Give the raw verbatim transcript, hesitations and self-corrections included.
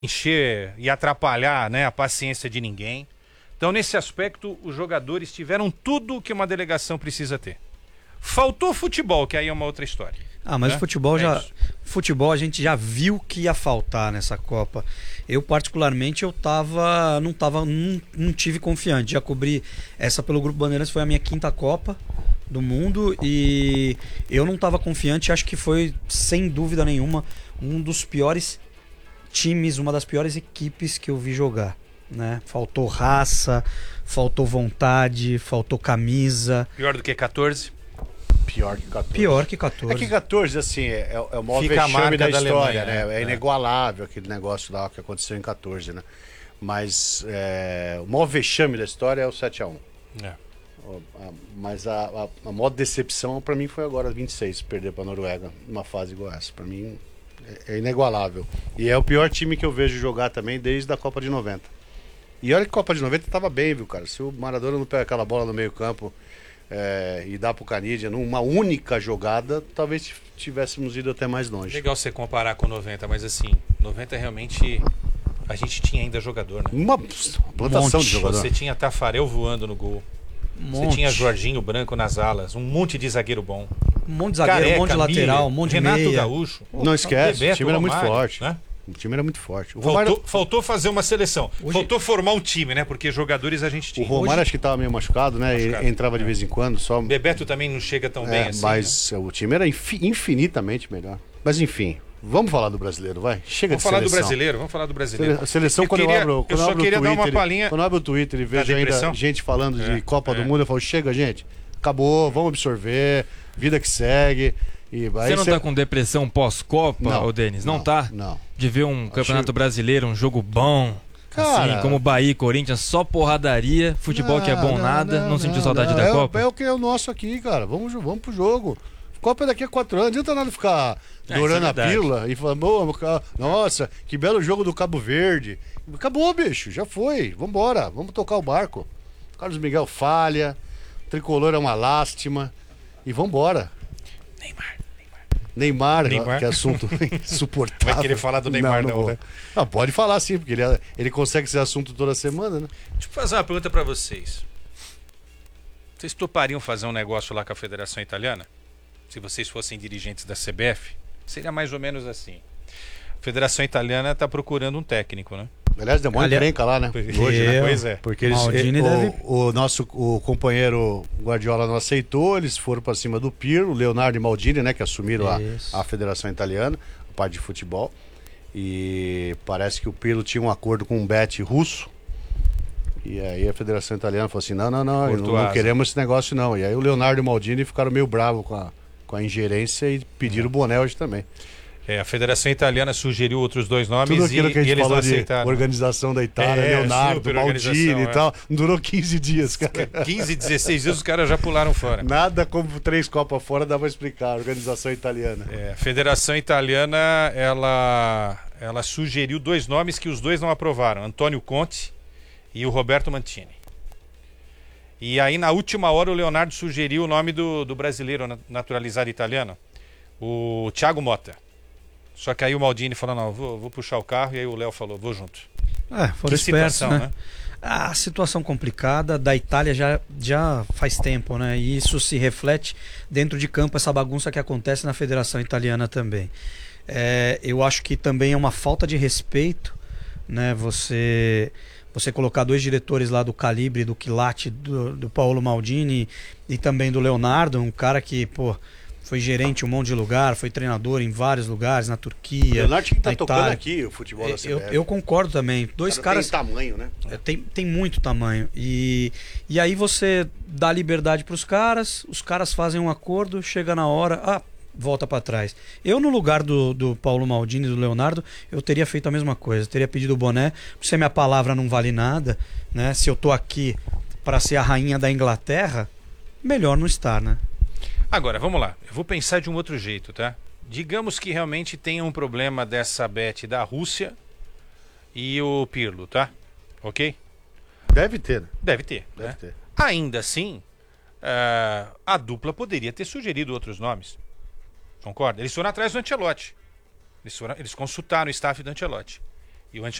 encher e atrapalhar, né, a paciência de ninguém. Então, nesse aspecto, os jogadores tiveram tudo o que uma delegação precisa ter. Faltou futebol, que aí é uma outra história. Ah, mas né? o futebol é já. Isso. Futebol a gente já viu que ia faltar nessa Copa. Eu, particularmente, eu tava. Não tava. Não, não tive confiante. Já cobri essa pelo Grupo Bandeirantes, foi a minha quinta Copa do mundo. E eu não tava confiante. Acho que foi, sem dúvida nenhuma, um dos piores times, uma das piores equipes que eu vi jogar. Né? Faltou raça, faltou vontade, faltou camisa. Pior do que catorze? Pior que catorze. Pior que catorze. É que catorze, assim, é, é o maior Fica a vexame marca da da história, Alemanha, né? é. É inigualável aquele negócio lá que aconteceu em catorze, né? Mas é, o maior vexame da história é o sete a um. É. Mas a, a, a maior decepção pra mim foi agora vinte e seis, perder pra Noruega numa fase igual essa. Pra mim é, é inigualável. E é o pior time que eu vejo jogar também desde a Copa de noventa. E olha que a Copa de noventa tava bem, viu, cara? Se o Maradona não pega aquela bola no meio campo é, e dá pro Canidia numa única jogada, talvez tivéssemos ido até mais longe. Legal você comparar com noventa, mas assim, noventa realmente a gente tinha ainda jogador, né? Uma plantação Monte. de jogador. Você tinha Tafarel voando no gol. Monte. Você tinha Jorginho Branco nas alas, um monte de zagueiro bom. Um monte de zagueiro, Careca, um monte de lateral, Miller, um monte de Renato meia. Gaúcho. Não esquece, Bebeto, o time era muito Romário, forte. né? O time era muito forte. O Romário, Faltou, faltou fazer uma seleção. Hoje- Faltou formar um time, né? Porque jogadores a gente o tinha. Romário hoje- acho que estava meio machucado, né? Machucado, E entrava de é. vez em quando, só. Bebeto também não chega tão bem É, assim. mas né? o time era infi- infinitamente melhor. Mas enfim, vamos falar do brasileiro, vai. Chega Vamos de falar do seleção. brasileiro, vamos falar do brasileiro. Sele- A seleção, Eu quando queria- eu abro, eu quando só abro queria o dar Twitter, uma palhinha quando eu abro o Twitter e vejo depressão. ainda gente falando É, de Copa é. do Mundo, eu falo, chega, gente, acabou, vamos absorver, vida que segue. E vai Você não ser- tá com depressão pós-Copa, Não, ô Denis? Não, não, tá? não. De ver um campeonato brasileiro, um jogo bom, Cara, assim, como Bahia e Corinthians, só porradaria, futebol que é bom Não, nada, não, sentiu saudade não. da é, o- Copa? É o que é o nosso aqui, cara. Vamos, vamos pro jogo. Copa é daqui a quatro anos. Não adianta nada ficar É, dourando isso é a verdade. pílula e falando, "Ô, ca- nossa, que belo jogo do Cabo Verde." Acabou, bicho. Já foi. Vambora. Vamos tocar o barco. Carlos Miguel falha. Tricolor é uma lástima. E vambora. Neymar. Neymar, Neymar. que é assunto insuportável. Vai querer falar do Neymar, não, vou. né? Ah, pode falar sim, porque ele, é- ele consegue ser assunto toda semana, né? Deixa eu fazer uma pergunta pra vocês. Vocês topariam fazer um negócio lá com a Federação Italiana? Se vocês fossem dirigentes da C B F? Seria mais ou menos assim. A Federação Italiana tá procurando um técnico, né? Aliás, deu uma Ali- encrenca lá, né? Hoje, né? Eu- Pois é. Porque eles, Maldini o, deve- o nosso o companheiro Guardiola não aceitou, eles foram para cima do Pirlo, Leonardo e Maldini, né, que assumiram a, Isso. a Federação Italiana, a parte de futebol. E parece que o Pirlo tinha um acordo com um bet russo. E aí a Federação Italiana falou assim: não, não, não, não, não Courtois. queremos esse negócio não. E aí o Leonardo e o Maldini ficaram meio bravos com a, com a ingerência e pediram o boné hoje também. É, a Federação Italiana sugeriu outros dois nomes Tudo e, aquilo que a e gente eles não falou de aceitaram. organização da Itália, É, Leonardo, super Maldini organização, e é. tal, não durou quinze dias, cara. quinze, dezesseis dias os caras já pularam fora. Nada como três Copas fora dá pra explicar, a organização italiana. É, a Federação Italiana, ela, ela sugeriu dois nomes que os dois não aprovaram, Antônio Conte e o Roberto Mantini. E aí na última hora o Leonardo sugeriu o nome do, do brasileiro na- naturalizado italiano, o Thiago Motta. Só que aí o Maldini falou, não, vou, vou puxar o carro, e aí o Léo falou, vou junto. É, foram Que espertos, situação, né? né? A situação complicada da Itália já, já faz tempo, né? E isso se reflete dentro de campo, essa bagunça que acontece na Federação Italiana também. É, eu acho que também é uma falta de respeito, né? Você, você colocar dois diretores lá do calibre, do quilate, do, do Paolo Maldini e também do Leonardo, um cara que, pô, foi gerente em um monte de lugar, foi treinador em vários lugares, na Turquia, Leonardo tinha que na estar tocando Itália. aqui o futebol da C B Eu, F. eu concordo também. Dois Cara, caras. tem tamanho, né? É, Tem, tem muito tamanho. E, e aí você dá liberdade para os caras, os caras fazem um acordo, chega na hora, ah, volta para trás. Eu, no lugar do, do Paulo Maldini e do Leonardo, eu teria feito a mesma coisa. Teria pedido o boné. Se a minha palavra não vale nada, né? Se eu tô aqui para ser a rainha da Inglaterra, melhor não estar, né? Agora, vamos lá. Eu vou pensar de um outro jeito, tá? Digamos que realmente tenha um problema dessa bet da Rússia e o Pirlo, tá? Ok? Deve ter, né? Deve ter, Deve né? ter. Ainda assim, ah, a dupla poderia ter sugerido outros nomes. Concorda? Eles foram atrás do Ancelotti. Eles, foram, eles consultaram o staff do Ancelotti. E o